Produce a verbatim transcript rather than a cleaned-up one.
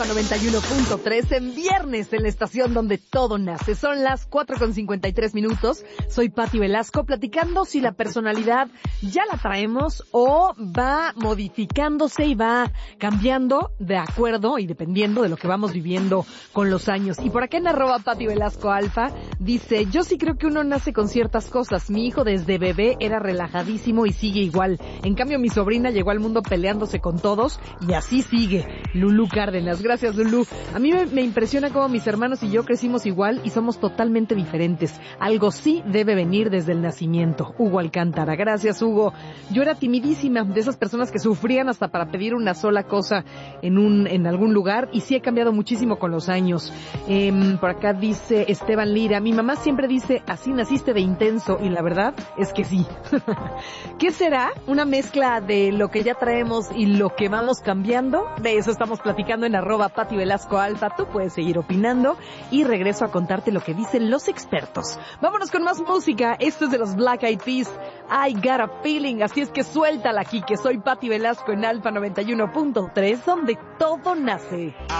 noventa y uno punto tres en viernes en la estación donde todo nace. Son las cuatro con cincuenta y tres minutos. Soy Pati Velasco platicando si la personalidad ya la traemos o va modificándose y va cambiando de acuerdo y dependiendo de lo que vamos viviendo con los años. Y por acá en arroba Pati Velasco Alfa dice, yo sí creo que uno nace con ciertas cosas. Mi hijo desde bebé era relajadísimo y sigue igual. En cambio mi sobrina llegó al mundo peleándose con todos y así sigue. Lulú Cárdenas. Gracias, Lulú. A mí me, me impresiona cómo mis hermanos y yo crecimos igual y somos totalmente diferentes. Algo sí debe venir desde el nacimiento. Hugo Alcántara. Gracias, Hugo. Yo era timidísima, de esas personas que sufrían hasta para pedir una sola cosa en un en algún lugar, y sí he cambiado muchísimo con los años. Eh, por acá dice Esteban Lira, mi mamá siempre dice, así naciste de intenso, y la verdad es que sí. ¿Qué será? ¿Una mezcla de lo que ya traemos y lo que vamos cambiando? De eso estamos platicando en arroba Pati Velasco Alfa. Tú puedes seguir opinando y regreso a contarte lo que dicen los expertos. Vámonos con más música. Esto es de los Black Eyed Peas, I Got a Feeling. Así es que suéltala aquí, que soy Pati Velasco en Alfa noventa y uno punto tres, donde todo nace.